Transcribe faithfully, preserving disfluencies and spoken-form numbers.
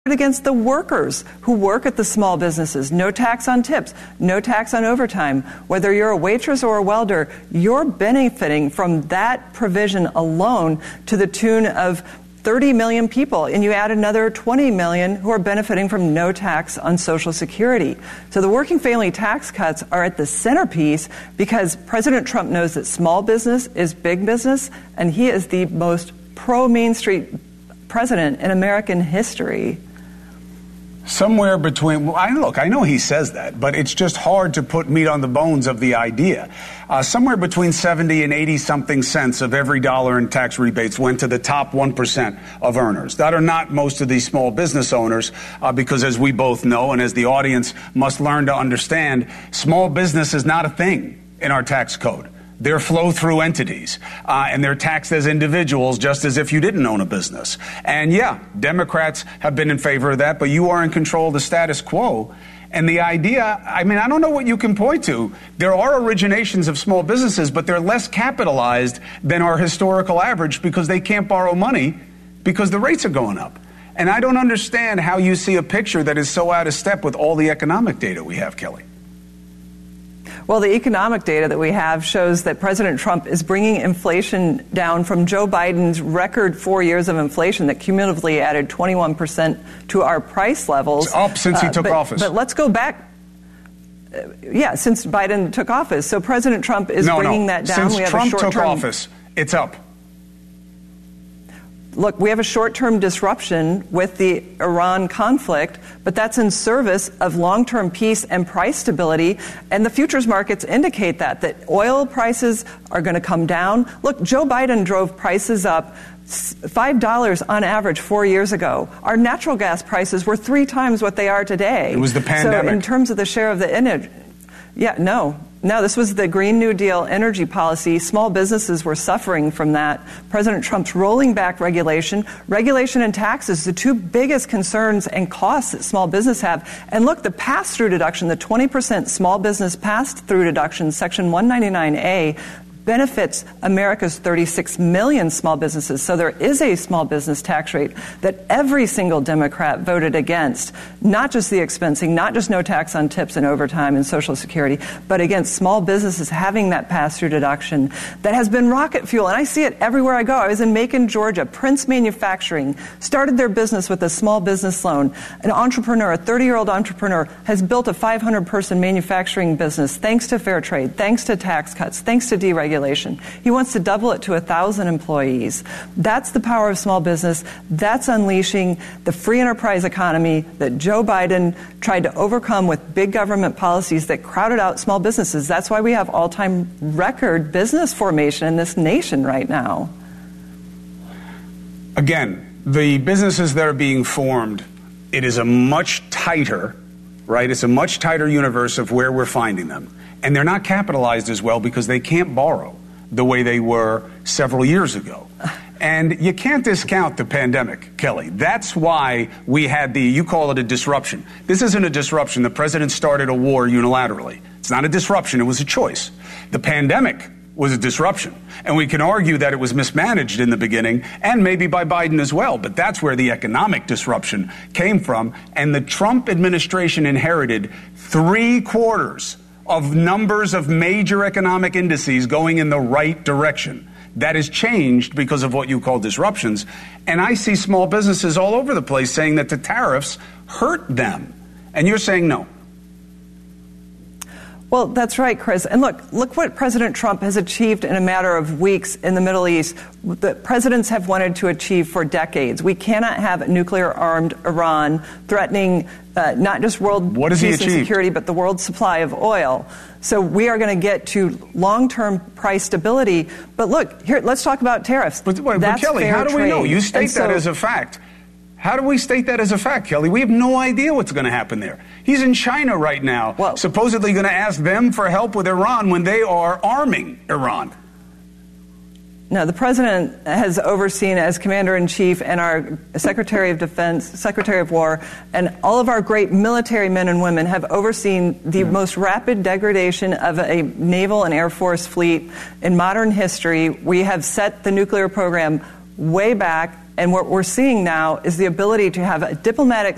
against the workers who work at the small businesses. No tax on tips, no tax on overtime. Whether you're a waitress or a welder, you're benefiting from that provision alone to the tune of thirty million people, and you add another twenty million who are benefiting from no tax on Social Security. So the working family tax cuts are at the centerpiece because President Trump knows that small business is big business, and he is the most pro-Main Street president in American history. Somewhere between, well, I look, I know he says that, but it's just hard to put meat on the bones of the idea. Uh, somewhere between seventy and eighty something cents of every dollar in tax rebates went to the top one percent of earners. That are not most of these small business owners, uh, because as we both know, and as the audience must learn to understand, small business is not a thing in our tax code. They're flow-through entities, uh, and they're taxed as individuals just as if you didn't own a business. And yeah, Democrats have been in favor of that, but you are in control of the status quo. And the idea, I mean, I don't know what you can point to. There are originations of small businesses, but they're less capitalized than our historical average because they can't borrow money because the rates are going up. And I don't understand how you see a picture that is so out of step with all the economic data we have, Kelly. Well, the economic data that we have shows that President Trump is bringing inflation down from Joe Biden's record four years of inflation that cumulatively added twenty-one percent to our price levels. It's up since he took uh, but, office. But let's go back. Uh, yeah, since Biden took office. So President Trump is no, bringing no. that down. Since we have Trump a short-term, took office, it's up. Look, we have a short-term disruption with the Iran conflict, but that's in service of long-term peace and price stability. And the futures markets indicate that, that oil prices are going to come down. Look, Joe Biden drove prices up five dollars on average four years ago. Our natural gas prices were three times what they are today. It was the pandemic. So in terms of the share of the energy, yeah, no. No, this was the Green New Deal energy policy. Small businesses were suffering from that. President Trump's rolling back regulation. Regulation and taxes, the two biggest concerns and costs that small business have. And look, the pass-through deduction, the twenty percent small business pass-through deduction, Section one ninety-nine A, benefits America's thirty-six million small businesses. So there is a small business tax rate that every single Democrat voted against, not just the expensing, not just no tax on tips and overtime and Social Security, but against small businesses having that pass-through deduction that has been rocket fuel. And I see it everywhere I go. I was in Macon, Georgia. Prince Manufacturing started their business with a small business loan. An entrepreneur, a thirty-year-old entrepreneur, has built a five hundred person manufacturing business thanks to fair trade, thanks to tax cuts, thanks to deregulation. He wants to double it to one thousand employees. That's the power of small business. That's unleashing the free enterprise economy that Joe Biden tried to overcome with big government policies that crowded out small businesses. That's why we have all-time record business formation in this nation right now. Again, the businesses that are being formed, it is a much tighter, right? It's a much tighter universe of where we're finding them. And they're not capitalized as well because they can't borrow the way they were several years ago. And you can't discount the pandemic, Kelly. That's why we had the, you call it a disruption. This isn't a disruption. The president started a war unilaterally. It's not a disruption. It was a choice. The pandemic was a disruption. And we can argue that it was mismanaged in the beginning and maybe by Biden as well. But that's where the economic disruption came from. And the Trump administration inherited three quarters of numbers of major economic indices going in the right direction. That has changed because of what you call disruptions. And I see small businesses all over the place saying that the tariffs hurt them. And you're saying no. Well, that's right, Chris. And look, look what President Trump has achieved in a matter of weeks in the Middle East that presidents have wanted to achieve for decades. We cannot have a nuclear-armed Iran threatening uh, not just world what peace he and security, but the world's supply of oil. So we are going to get to long-term price stability. But look, here, let's talk about tariffs. But, but, but Kelly, how do we know? You state so, that as a fact. How do we state that as a fact, Kelly? We have no idea what's going to happen there. He's in China right now, well, supposedly going to ask them for help with Iran when they are arming Iran. No, the president has overseen as commander-in-chief and our Secretary of Defense, Secretary of War, and all of our great military men and women have overseen the yeah. most rapid degradation of a naval and air force fleet in modern history. We have set the nuclear program way back. And what we're seeing now is the ability to have a diplomatic